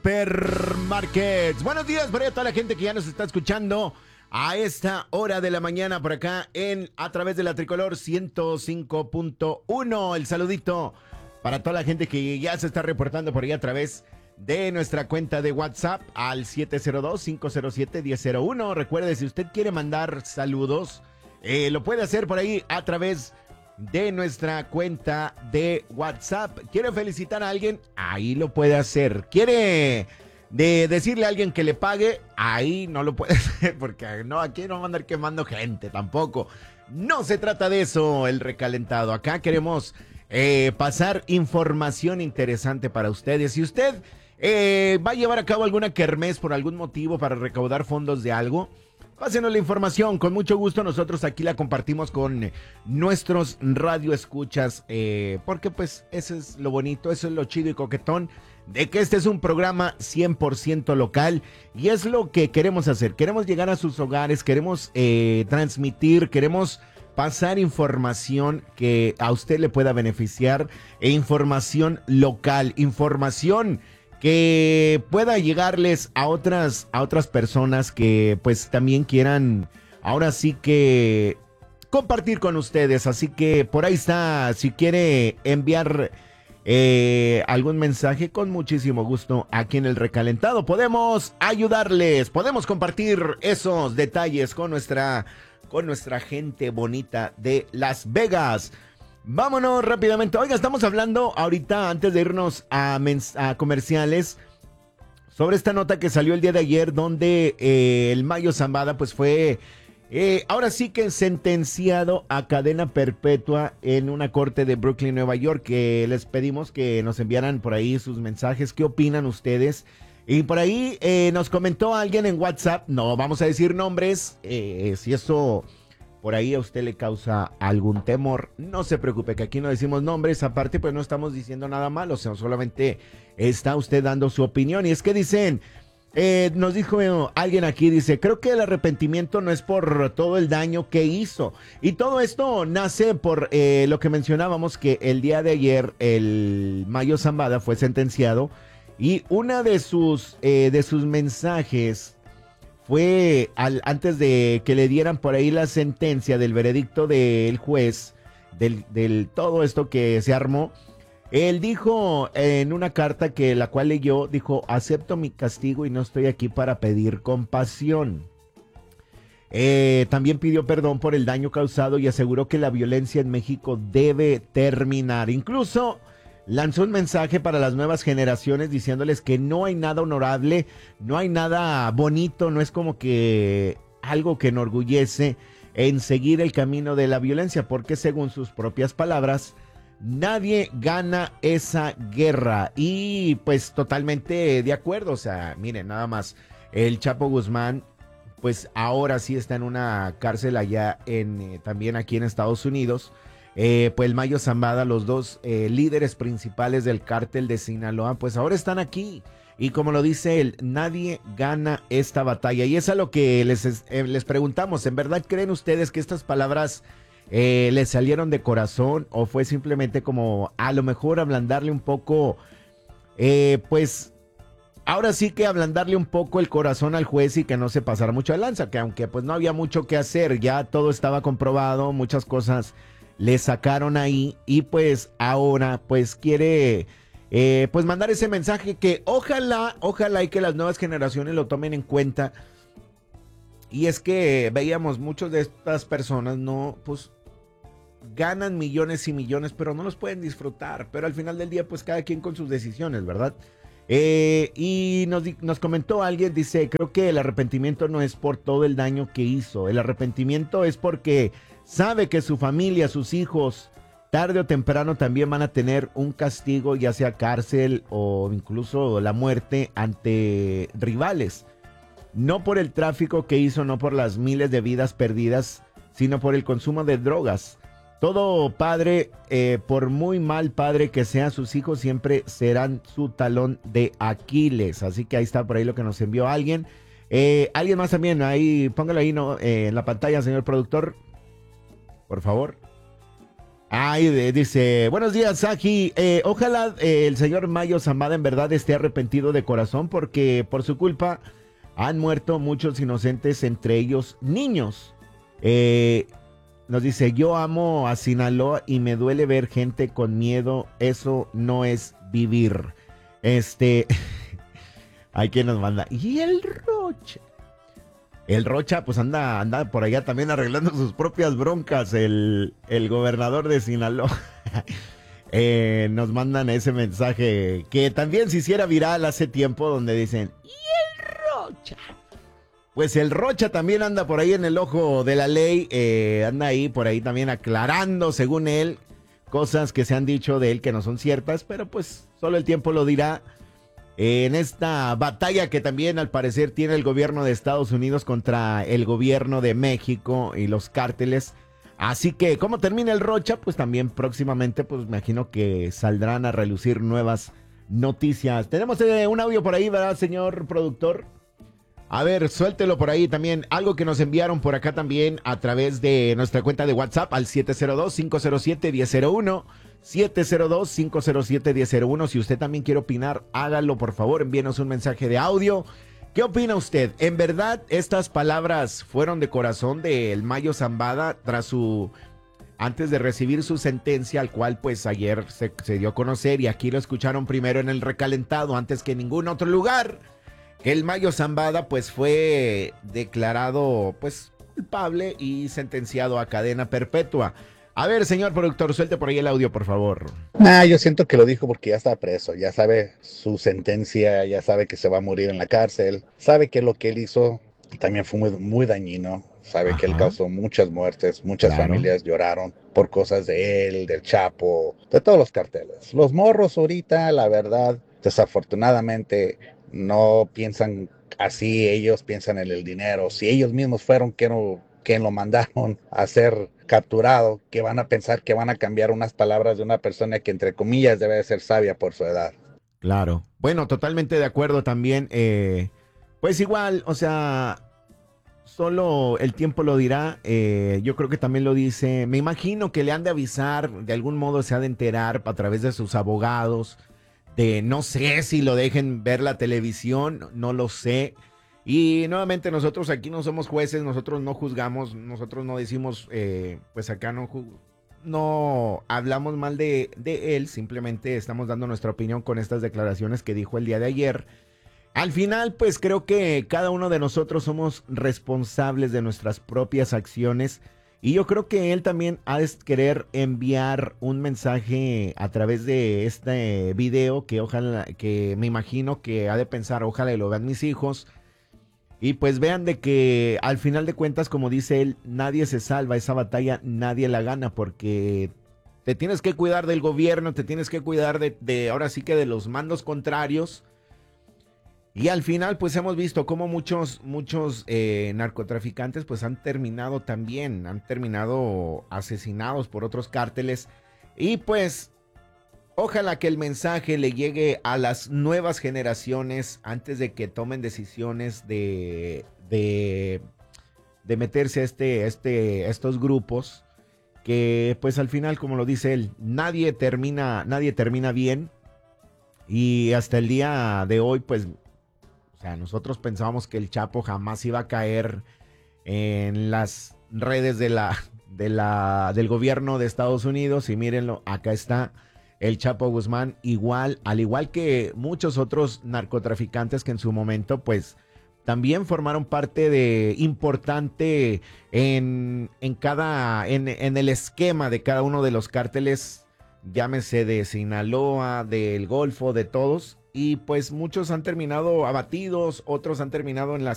Supermarkets. Buenos días para toda la gente que ya nos está escuchando a esta hora de la mañana por acá a través de la Tricolor 105.1. El saludito para toda la gente que ya se está reportando por ahí a través de nuestra cuenta de WhatsApp al 702-507-1001. Recuerde, si usted quiere mandar saludos, lo puede hacer por ahí a través de nuestra cuenta de WhatsApp. ¿Quiere felicitar a alguien? Ahí lo puede hacer. ¿Quiere decirle a alguien que le pague? Ahí no lo puede hacer porque no, aquí no va a andar quemando gente tampoco. No se trata de eso, el recalentado. Acá queremos pasar información interesante para ustedes. Si usted va a llevar a cabo alguna kermés por algún motivo para recaudar fondos de algo, pásenos la información, con mucho gusto nosotros aquí la compartimos con nuestros radioescuchas, porque pues eso es lo bonito, eso es lo chido y coquetón de que este es un programa 100% local y es lo que queremos hacer. Queremos llegar a sus hogares, queremos transmitir, queremos pasar información que a usted le pueda beneficiar e información local, información que pueda llegarles a otras personas que pues también quieran ahora sí que compartir con ustedes. Así que por ahí está, si quiere enviar algún mensaje, con muchísimo gusto aquí en el recalentado podemos ayudarles, podemos compartir esos detalles con nuestra gente bonita de Las Vegas. Vámonos rápidamente. Oiga, estamos hablando ahorita, antes de irnos a comerciales, sobre esta nota que salió el día de ayer, donde el Mayo Zambada pues fue ahora sí que sentenciado a cadena perpetua en una corte de Brooklyn, Nueva York, que les pedimos que nos enviaran por ahí sus mensajes. ¿Qué opinan ustedes? Y por ahí nos comentó alguien en WhatsApp, no vamos a decir nombres, si eso por ahí a usted le causa algún temor, no se preocupe, que aquí no decimos nombres. Aparte pues no estamos diciendo nada malo, o sea, solamente está usted dando su opinión. Y es que dicen, nos dijo alguien aquí, dice, creo que el arrepentimiento no es por todo el daño que hizo, y todo esto nace por lo que mencionábamos, que el día de ayer el Mayo Zambada fue sentenciado y una de sus mensajes fue antes de que le dieran por ahí la sentencia del veredicto del juez, del todo esto que se armó. Él dijo en una carta que la cual leyó, dijo, acepto mi castigo y no estoy aquí para pedir compasión. También pidió perdón por el daño causado y aseguró que la violencia en México debe terminar. Incluso lanzó un mensaje para las nuevas generaciones diciéndoles que no hay nada honorable, no hay nada bonito, no es como que algo que enorgullece en seguir el camino de la violencia, porque según sus propias palabras, nadie gana esa guerra. Y pues totalmente de acuerdo. O sea, miren, nada más, el Chapo Guzmán pues ahora sí está en una cárcel allá también aquí en Estados Unidos. Pues el Mayo Zambada, los dos líderes principales del cártel de Sinaloa, pues ahora están aquí. Y como lo dice él, nadie gana esta batalla. Y es a lo que les preguntamos, ¿en verdad creen ustedes que estas palabras les salieron de corazón, o fue simplemente como a lo mejor ablandarle un poco, pues ahora sí que ablandarle un poco el corazón al juez y que no se pasara mucho de lanza, que aunque pues no había mucho que hacer, ya todo estaba comprobado, muchas cosas le sacaron ahí, y pues ahora pues quiere pues mandar ese mensaje que ojalá y que las nuevas generaciones lo tomen en cuenta. Y es que veíamos muchos de estas personas, no, pues ganan millones y millones, pero no los pueden disfrutar. Pero al final del día, pues cada quien con sus decisiones, ¿verdad? Y nos comentó alguien, dice, creo que el arrepentimiento no es por todo el daño que hizo. El arrepentimiento es porque sabe que su familia, sus hijos, tarde o temprano también van a tener un castigo, ya sea cárcel o incluso la muerte ante rivales. No por el tráfico que hizo, no por las miles de vidas perdidas, sino por el consumo de drogas. Todo padre, por muy mal padre que sea, sus hijos siempre serán su talón de Aquiles. Así que ahí está por ahí lo que nos envió alguien. Alguien más también, ahí, póngalo ahí, ¿no? En la pantalla, señor productor, por favor. Ay, dice, buenos días, Saji. Ojalá el señor Mayo Zambada en verdad esté arrepentido de corazón porque por su culpa han muerto muchos inocentes, entre ellos niños. Eh, Nos dice, yo amo a Sinaloa y me duele ver gente con miedo. Eso no es vivir. Este, hay quien nos manda. Y el Rocha. El Rocha, pues anda por allá también arreglando sus propias broncas. El gobernador de Sinaloa. Nos mandan ese mensaje que también se hiciera viral hace tiempo, donde dicen, ¿y el Rocha? Pues el Rocha también anda por ahí en el ojo de la ley, anda ahí por ahí también aclarando, según él, cosas que se han dicho de él que no son ciertas, pero pues solo el tiempo lo dirá. En esta batalla que también al parecer tiene el gobierno de Estados Unidos contra el gobierno de México y los cárteles. Así que, ¿cómo termina el Rocha? Pues también próximamente, pues me imagino que saldrán a relucir nuevas noticias. Tenemos un audio por ahí, ¿verdad, señor productor? A ver, suéltelo por ahí también. Algo que nos enviaron por acá también a través de nuestra cuenta de WhatsApp al 702-507-1001. 702-507-1001. Si usted también quiere opinar, hágalo por favor. Envíenos un mensaje de audio. ¿Qué opina usted? ¿En verdad estas palabras fueron de corazón del Mayo Zambada antes de recibir su sentencia, al cual pues ayer se dio a conocer y aquí lo escucharon primero en el recalentado antes que en ningún otro lugar? El Mayo Zambada pues fue declarado pues culpable y sentenciado a cadena perpetua. A ver, señor productor, suelte por ahí el audio, por favor. Yo siento que lo dijo porque ya está preso, ya sabe su sentencia, ya sabe que se va a morir en la cárcel, sabe que lo que él hizo también fue muy dañino, sabe que él Ajá, causó muchas muertes, muchas claro. familias lloraron por cosas de él, del Chapo, de todos los carteles. Los morros ahorita, la verdad, desafortunadamente no piensan así, ellos piensan en el dinero. Si ellos mismos fueron quien lo mandaron a ser capturado, que van a pensar que van a cambiar unas palabras de una persona que entre comillas debe de ser sabia por su edad. Claro. Bueno, totalmente de acuerdo también. Pues igual, o sea, solo el tiempo lo dirá. Yo creo que también lo dice. Me imagino que le han de avisar, de algún modo se ha de enterar a través de sus abogados, de no sé si lo dejen ver la televisión, no lo sé. Y nuevamente nosotros aquí no somos jueces, nosotros no juzgamos, nosotros no decimos, pues acá no hablamos mal de él, simplemente estamos dando nuestra opinión con estas declaraciones que dijo el día de ayer. Al final, pues creo que cada uno de nosotros somos responsables de nuestras propias acciones y yo creo que él también ha de querer enviar un mensaje a través de este video que ojalá, que me imagino que ha de pensar, ojalá y lo vean mis hijos y pues vean de que al final de cuentas, como dice él, nadie se salva, esa batalla nadie la gana porque te tienes que cuidar del gobierno, te tienes que cuidar de ahora sí que de los mandos contrarios. Y al final, pues hemos visto cómo muchos narcotraficantes pues han terminado también, han terminado asesinados por otros cárteles. Y pues ojalá que el mensaje le llegue a las nuevas generaciones antes de que tomen decisiones de meterse a estos grupos. Que pues al final, como lo dice él, nadie termina bien. Y hasta el día de hoy, pues o sea, nosotros pensábamos que el Chapo jamás iba a caer en las redes del gobierno de Estados Unidos y mírenlo, acá está el Chapo Guzmán, al igual que muchos otros narcotraficantes que en su momento pues también formaron parte de importante en el esquema de cada uno de los cárteles, llámese de Sinaloa, del Golfo, de todos. Y pues muchos han terminado abatidos, otros han terminado en las